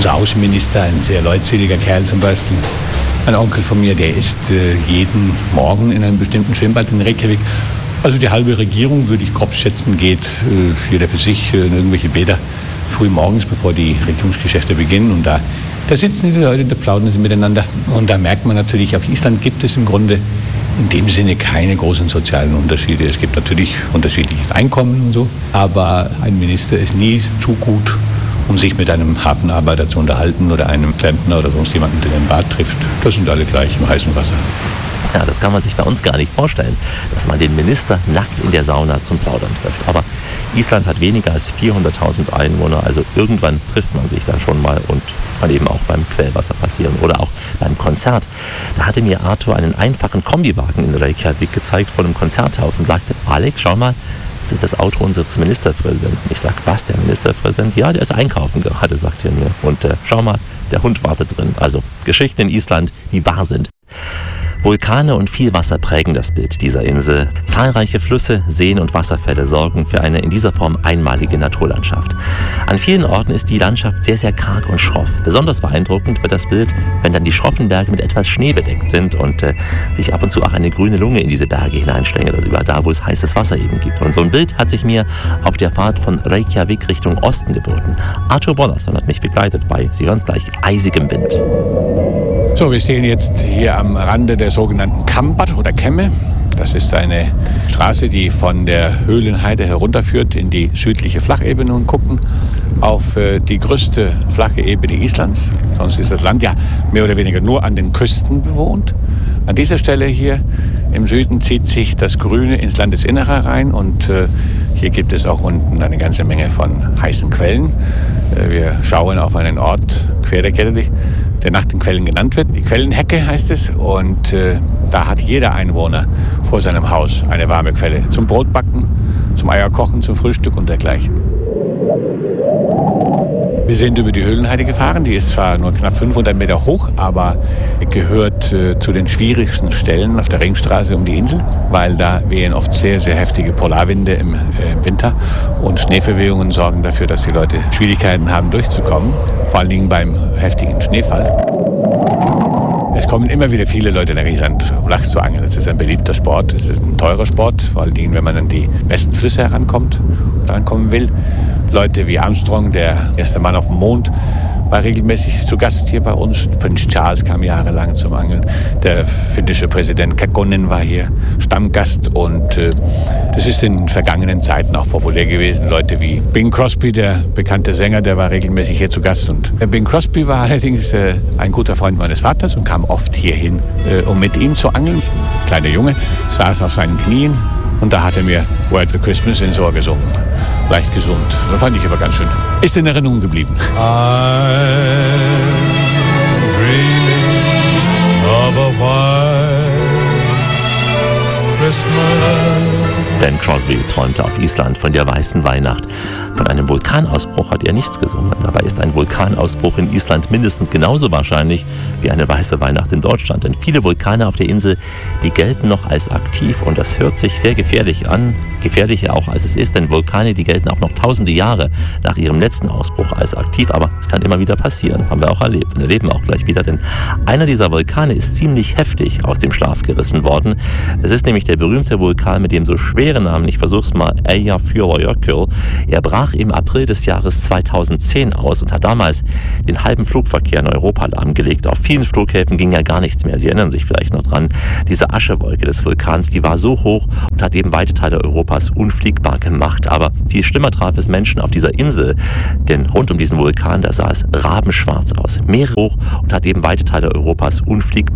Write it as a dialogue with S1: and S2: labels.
S1: Unser Außenminister, ein sehr leutseliger Kerl zum Beispiel. Ein Onkel von mir, der ist jeden Morgen in einem bestimmten Schwimmbad in Reykjavik. Also die halbe Regierung, würde ich grob schätzen, geht jeder für sich in irgendwelche Bäder früh morgens, bevor die Regierungsgeschäfte beginnen. Und da sitzen diese Leute, da plaudern sie miteinander. Und da merkt man natürlich, auf Island gibt es im Grunde in dem Sinne keine großen sozialen Unterschiede. Es gibt natürlich unterschiedliches Einkommen und so, aber ein Minister ist nie zu gut, um sich mit einem Hafenarbeiter zu unterhalten oder einem Klempner oder sonst jemanden, der den Bad trifft. Das sind alle gleich im heißen Wasser.
S2: Ja, das kann man sich bei uns gar nicht vorstellen, dass man den Minister nackt in der Sauna zum Plaudern trifft. Aber Island hat weniger als 400.000 Einwohner, also irgendwann trifft man sich dann schon mal und kann eben auch beim Quellwasser passieren oder auch beim Konzert. Da hatte mir Arthur einen einfachen Kombiwagen in Reykjavik gezeigt vor einem Konzerthaus und sagte, Alex, schau mal, das ist das Auto unseres Ministerpräsidenten. Ich sag, was, der Ministerpräsident? Ja, der ist einkaufen gerade, sagt er mir. Und schau mal, der Hund wartet drin. Also Geschichten in Island, die wahr sind. Vulkane und viel Wasser prägen das Bild dieser Insel. Zahlreiche Flüsse, Seen und Wasserfälle sorgen für eine in dieser Form einmalige Naturlandschaft. An vielen Orten ist die Landschaft sehr, sehr karg und schroff. Besonders beeindruckend wird das Bild, wenn dann die schroffen Berge mit etwas Schnee bedeckt sind und sich ab und zu auch eine grüne Lunge in diese Berge hineinschlängelt, also überall da, wo es heißes Wasser eben gibt. Und so ein Bild hat sich mir auf der Fahrt von Reykjavik Richtung Osten geboten. Arthur Bollason hat mich begleitet bei, Sie hören es gleich, eisigem Wind.
S1: So, wir stehen jetzt hier am Rande der sogenannten Kambat oder Kemme. Das ist eine Straße, die von der Höhlenheide herunterführt in die südliche Flachebene und gucken auf die größte flache Ebene Islands. Sonst ist das Land ja mehr oder weniger nur an den Küsten bewohnt. An dieser Stelle hier im Süden zieht sich das Grüne ins Landesinnere rein und hier gibt es auch unten eine ganze Menge von heißen Quellen. Wir schauen auf einen Ort, Hveraggerði, der nach den Quellen genannt wird. Die Quellenhecke heißt es und da hat jeder Einwohner vor seinem Haus eine warme Quelle zum Brotbacken, zum Eierkochen, zum Frühstück und dergleichen. Wir sind über die Höhlenheide gefahren, die ist zwar nur knapp 500 Meter hoch, aber gehört zu den schwierigsten Stellen auf der Ringstraße um die Insel, weil da wehen oft sehr, sehr heftige Polarwinde im Winter und Schneeverwehungen sorgen dafür, dass die Leute Schwierigkeiten haben durchzukommen, vor allen Dingen beim heftigen Schneefall. Es kommen immer wieder viele Leute nach Island, um Lachs zu angeln. Es ist ein beliebter Sport, es ist ein teurer Sport, vor allen Dingen, wenn man an die besten Flüsse herankommen will. Leute wie Armstrong, der erste Mann auf dem Mond, war regelmäßig zu Gast hier bei uns. Prinz Charles kam jahrelang zum Angeln. Der finnische Präsident Kekkonen war hier Stammgast und das ist in vergangenen Zeiten auch populär gewesen. Leute wie Bing Crosby, der bekannte Sänger, der war regelmäßig hier zu Gast. Und Bing Crosby war allerdings ein guter Freund meines Vaters und kam oft hierhin, um mit ihm zu angeln. Ein kleiner Junge saß auf seinen Knien und da hat er mir White Christmas ins Ohr gesungen. Leicht gesund. Das fand ich aber ganz schön. Ist in Erinnerung geblieben.
S3: I'm dreaming of a white Christmas.
S2: Ben Crosby träumte auf Island von der weißen Weihnacht. Von einem Vulkanausbruch hat er nichts gesungen. Dabei ist ein Vulkanausbruch in Island mindestens genauso wahrscheinlich wie eine weiße Weihnacht in Deutschland. Denn viele Vulkane auf der Insel, die gelten noch als aktiv und das hört sich sehr gefährlich an. Gefährlicher auch als es ist, denn Vulkane, die gelten auch noch tausende Jahre nach ihrem letzten Ausbruch als aktiv. Aber es kann immer wieder passieren, haben wir auch erlebt und erleben auch gleich wieder. Denn einer dieser Vulkane ist ziemlich heftig aus dem Schlaf gerissen worden. Es ist nämlich der berühmte Vulkan mit dem so schweren Namen, ich versuch's mal, Eyjafjallajökull. Er brach im April des Jahres 2010 aus und hat damals den halben Flugverkehr in Europa lahmgelegt. Auf vielen Flughäfen ging ja gar nichts mehr. Sie erinnern sich vielleicht noch dran. Diese Aschewolke des Vulkans, die war so hoch und hat eben weite Teile Europas unfliegbar gemacht. Aber viel schlimmer traf es Menschen auf dieser Insel, denn rund um diesen Vulkan, da sah es rabenschwarz aus. Meere hoch und hat eben weite Teile Europas unfliegbar